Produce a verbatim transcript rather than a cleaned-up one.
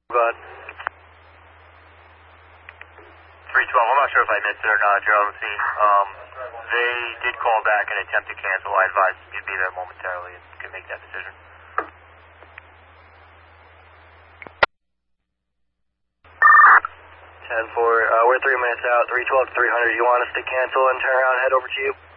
Go ahead. three twelve, I'm not sure if I missed it or not, you're on the scene. Um, they did call back and attempt to cancel. I advise you'd be there momentarily and could make that decision. ten four, uh, we're three minutes out, three twelve to three hundred. You want us to cancel and turn around and head over to you?